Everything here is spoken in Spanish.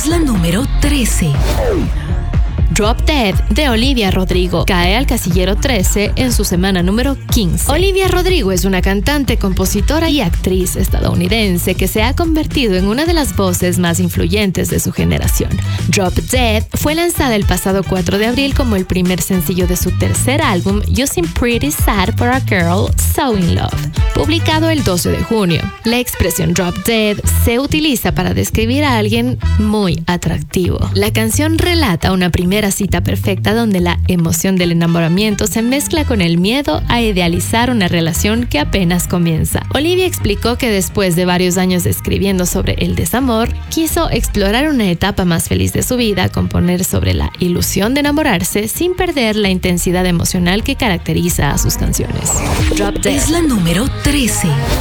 Es la número 13. Drop Dead de Olivia Rodrigo cae al casillero 13 en su semana número 15. Olivia Rodrigo es una cantante, compositora y actriz estadounidense que se ha convertido en una de las voces más influyentes de su generación. Drop Dead fue lanzada el pasado 4 de abril como el primer sencillo de su tercer álbum You Seem Pretty Sad for a Girl So In Love, publicado el 12 de junio. La expresión Drop Dead se utiliza para describir a alguien muy atractivo. La canción relata una primera cita perfecta donde la emoción del enamoramiento se mezcla con el miedo a idealizar una relación que apenas comienza. Olivia explicó que después de varios años escribiendo sobre el desamor, quiso explorar una etapa más feliz de su vida, componer sobre la ilusión de enamorarse sin perder la intensidad emocional que caracteriza a sus canciones. Drop Dead es la número 13.